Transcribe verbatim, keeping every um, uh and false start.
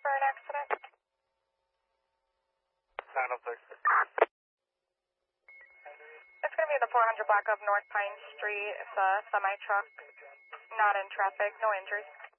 for an accident? nine oh six. It's going to be the four hundred block of North Pine Street. It's a semi-truck, not in traffic, no injuries.